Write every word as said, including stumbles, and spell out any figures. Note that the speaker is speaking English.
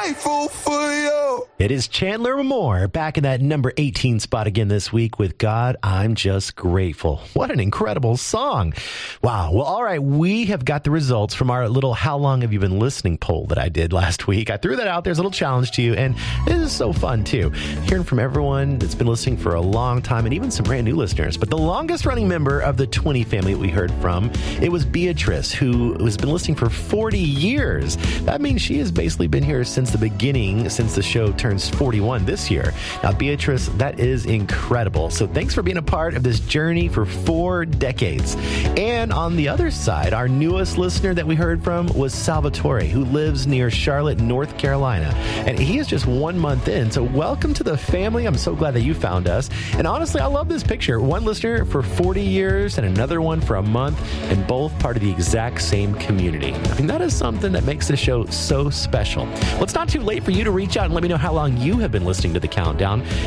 grateful for you. It is Chandler Moore back in that number eighteen spot again this week with God, I'm Just Grateful. What an incredible song. Wow. Well, all right. We have got the results from our little How Long Have You Been Listening poll that I did last week. I threw that out there as a little challenge to you, and it is so fun too. Hearing from everyone that's been listening for a long time and even some brand new listeners. But the longest running member of the twenty family that we heard from, it was Beatrice, who has been listening for forty years. That means she has basically been here since the beginning, since the show turns forty-one this year. Now, Beatrice, that is incredible. So thanks for being a part of this journey for four decades. And on the other side, our newest listener that we heard from was Salvatore, who lives near Charlotte, North Carolina. And he is just one month in. So welcome to the family. I'm so glad that you found us. And honestly, I love this picture. One listener for forty years and another one for a month, and both part of the exact same community. I mean, that is something that makes this show so special. Well, it's not too late for you to reach out and let me know how long you have been listening to The Countdown.